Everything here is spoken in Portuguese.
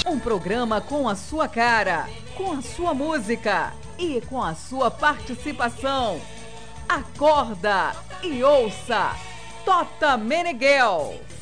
Um programa com a sua cara, com a sua música e com a sua participação. Acorda e ouça Tota Meneghel.